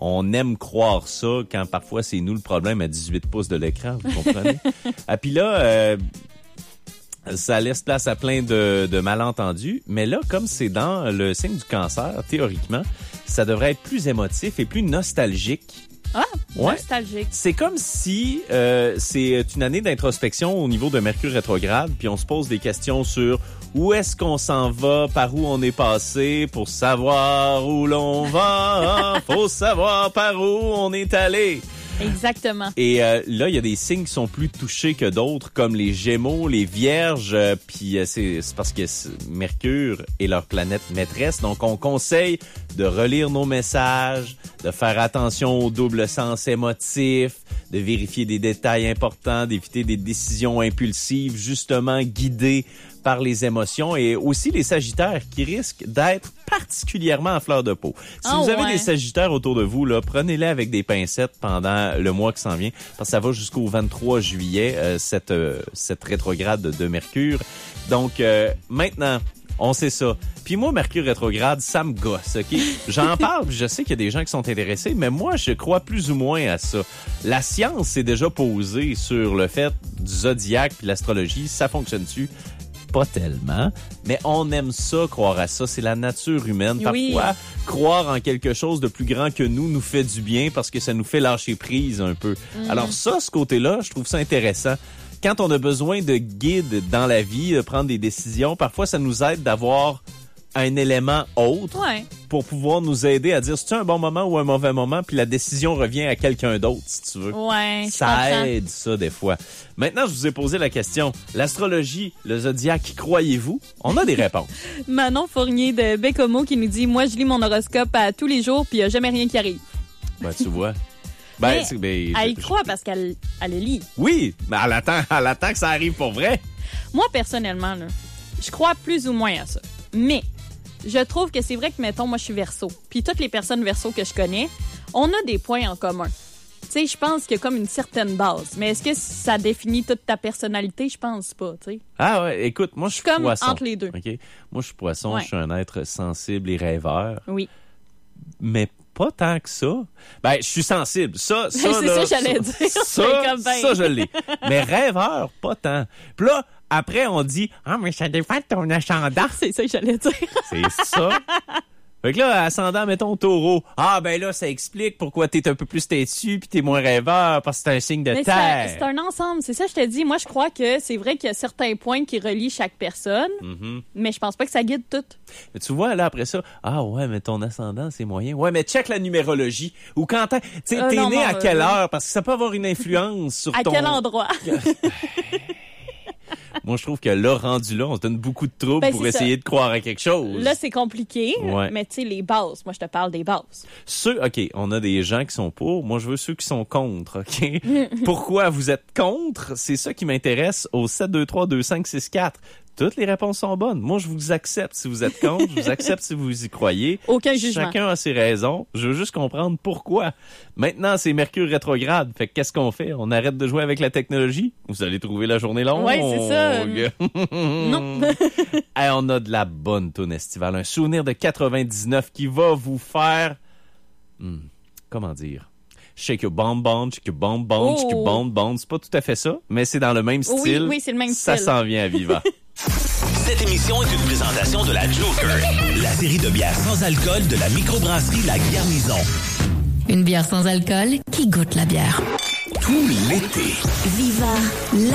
On aime croire ça quand parfois c'est nous le problème à 18 pouces de l'écran, vous comprenez? Ah, puis là, ça laisse place à plein de malentendus. Mais là, comme c'est dans le signe du cancer, théoriquement, ça devrait être plus émotif et plus nostalgique. Ah, ouais. Nostalgique. C'est comme si c'est une année d'introspection au niveau de Mercure rétrograde, puis on se pose des questions sur où est-ce qu'on s'en va, par où on est passé, pour savoir où l'on va, faut savoir par où on est allé. Exactement. Et là, il y a des signes qui sont plus touchés que d'autres, comme les Gémeaux, les Vierges, puis c'est parce que Mercure est leur planète maîtresse. Donc, on conseille de relire nos messages, de faire attention au double sens émotif, de vérifier des détails importants, d'éviter des décisions impulsives, justement guidées par les émotions, et aussi les Sagittaires qui risquent d'être particulièrement à fleur de peau. Si vous avez des Sagittaires autour de vous, là, prenez-les avec des pincettes pendant le mois qui s'en vient, parce que ça va jusqu'au 23 juillet, cette rétrograde de Mercure. Donc, maintenant, on sait ça. Puis moi, Mercure rétrograde, ça me gosse, OK? J'en parle, je sais qu'il y a des gens qui sont intéressés, mais moi, je crois plus ou moins à ça. La science s'est déjà posée sur le fait du zodiaque puis l'astrologie, ça fonctionne-tu? Pas tellement, mais on aime ça, croire à ça. C'est la nature humaine. Oui. Parfois, croire en quelque chose de plus grand que nous fait du bien parce que ça nous fait lâcher prise un peu. Alors ça, ce côté-là, je trouve ça intéressant. Quand on a besoin de guides dans la vie, de prendre des décisions, parfois ça nous aide d'avoir un élément autre pour pouvoir nous aider à dire si c'est un bon moment ou un mauvais moment, puis la décision revient à quelqu'un d'autre, si tu veux. Ouais, ça aide, ça, des fois. Maintenant, je vous ai posé la question. L'astrologie, le zodiaque, y croyez-vous? On a des réponses. Manon Fournier de Bécomo qui nous dit « Moi, je lis mon horoscope à tous les jours, puis il n'y a jamais rien qui arrive. » Ben, tu vois. Elle y croit parce qu'elle le lit. Oui, mais elle attend que ça arrive pour vrai. Moi, personnellement, là, je crois plus ou moins à ça. Mais je trouve que c'est vrai que, mettons, moi, je suis Verseau. Puis toutes les personnes Verseau que je connais, on a des points en commun. Tu sais, je pense qu'il y a comme une certaine base. Mais est-ce que ça définit toute ta personnalité? Je pense pas, tu sais. Ah ouais, écoute, moi, je suis comme poisson. entre les deux. Okay? Moi, je suis poisson, je suis un être sensible et rêveur. Oui. Mais pas tant que ça. Ben, je suis sensible. Ça, c'est là, ça, j'allais dire. Ça, je l'ai. Mais rêveur, pas tant. Puis là, après, on dit, mais ça dépend de ton ascendant. C'est ça que j'allais dire. C'est ça. Fait que là, ascendant, mettons, Taureau. Ah, ben là, ça explique pourquoi t'es un peu plus têtu puis t'es moins rêveur, parce que c'est un signe de terre. C'est un ensemble. C'est ça, je te dis. Moi, je crois que c'est vrai qu'il y a certains points qui relient chaque personne, mais je pense pas que ça guide tout. Mais tu vois, là, après ça, ah ouais, mais ton ascendant, c'est moyen. Ouais, mais check la numérologie. Ou quand tu sais, t'es né à quelle heure? Parce que ça peut avoir une influence sur à quel endroit? Moi, je trouve que là, rendu là, on se donne beaucoup de troubles pour essayer de croire à quelque chose. Là, c'est compliqué, mais tu sais, les bases. Moi, je te parle des bases. OK, on a des gens qui sont pour. Moi, je veux ceux qui sont contre, OK? Pourquoi vous êtes contre? C'est ça qui m'intéresse au 723-2564. Toutes les réponses sont bonnes. Moi, je vous accepte si vous êtes contre. Je vous accepte si vous y croyez. Aucun jugement. Chacun a ses raisons. Je veux juste comprendre pourquoi. Maintenant, c'est Mercure rétrograde. Fait que qu'est-ce qu'on fait? On arrête de jouer avec la technologie? Vous allez trouver la journée longue. Oui, c'est ça. Non. Hey, on a de la bonne toune estivale. Un souvenir de 99 qui va vous faire... comment dire? Shake your bomb bomb, shake your bomb bomb, shake your bomb bomb. C'est pas tout à fait ça, mais c'est dans le même style. Oui, c'est le même ça style. Ça s'en vient à Viva. Cette émission est une présentation de la Joker, la série de bières sans alcool de la microbrasserie La Garnison. Une bière sans alcool qui goûte la bière. Tout l'été. Viva